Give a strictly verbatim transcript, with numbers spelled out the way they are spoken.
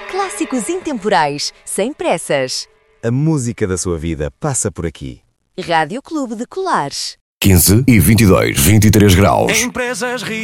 Clássicos intemporais, sem pressas. A música da sua vida passa por aqui. Rádio Clube de Colares. quinze e vinte e dois, vinte e três graus. Empresas